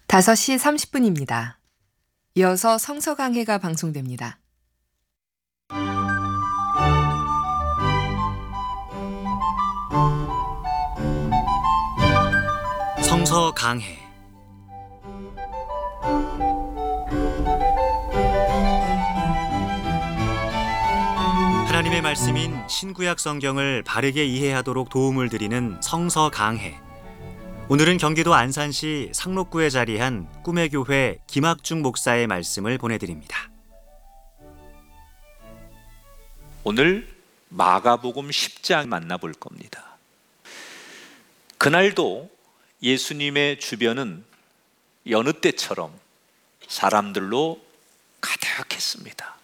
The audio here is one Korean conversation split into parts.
5시 30분입니다. 이어서 성서 강해가 방송됩니다. 성서 강해. 하나님의 말씀인 신구약 성경을 바르게 이해하도록 도움을 드리는 성서 강해. 오늘은 경기도 안산시 상록구에 자리한 꿈의 교회 김학중 목사의 말씀을 보내드립니다. 오늘 마가복음 10장 만나볼 겁니다. 그날도 예수님의 주변은 여느 때처럼 사람들로 가득했습니다.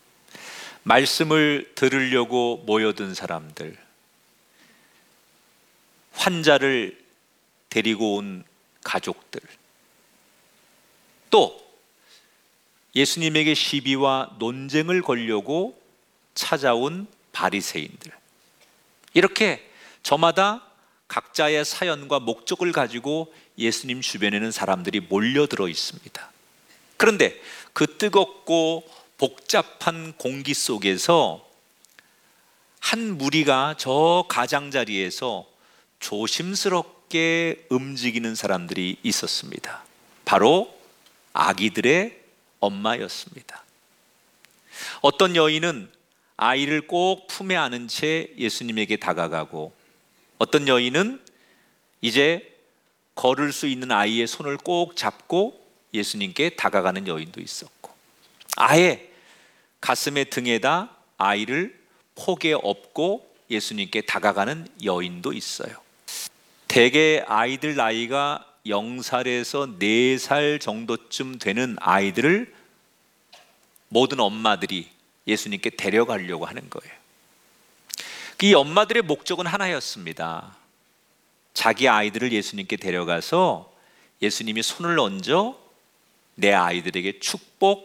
말씀을 들으려고 모여든 사람들, 환자를 데리고 온 가족들, 또 예수님에게 시비와 논쟁을 걸려고 찾아온 바리새인들, 이렇게 저마다 각자의 사연과 목적을 가지고 예수님 주변에는 사람들이 몰려들어 있습니다. 그런데 그 뜨겁고 복잡한 공기 속에서 한 무리가 저 가장자리에서 조심스럽게 움직이는 사람들이 있었습니다. 바로 아기들의 엄마였습니다. 어떤 여인은 아이를 꼭 품에 안은 채 예수님에게 다가가고, 어떤 여인은 이제 걸을 수 있는 아이의 손을 꼭 잡고 예수님께 다가가는 여인도 있었고, 아예 가슴에 등에다 아이를 폭에 업고 예수님께 다가가는 여인도 있어요. 대개 아이들 나이가 0살에서 4살 정도쯤 되는 아이들을 모든 엄마들이 예수님께 데려가려고 하는 거예요. 이 엄마들의 목적은 하나였습니다. 자기 아이들을 예수님께 데려가서 예수님이 손을 얹어 내 아이들에게 축복해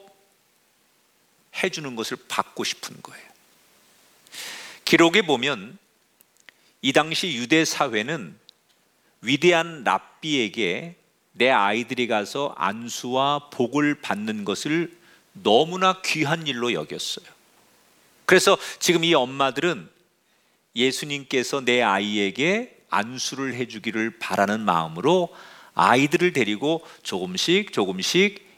주는 것을 받고 싶은 거예요. 기록에 보면 이 당시 유대 사회는 위대한 랍비에게 내 아이들이 가서 안수와 복을 받는 것을 너무나 귀한 일로 여겼어요. 그래서 지금 이 엄마들은 예수님께서 내 아이에게 안수를 해주기를 바라는 마음으로 아이들을 데리고 조금씩